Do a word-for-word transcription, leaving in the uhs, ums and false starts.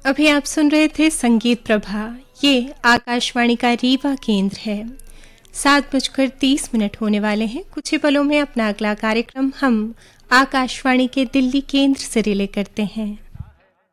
अभी आप सुन रहे थे संगीत प्रभा। ये आकाशवाणी का रीवा केंद्र है। सात बजकर तीस मिनट होने वाले हैं। कुछ ही पलों में अपना अगला कार्यक्रम हम आकाशवाणी के दिल्ली केंद्र से रिले करते हैं।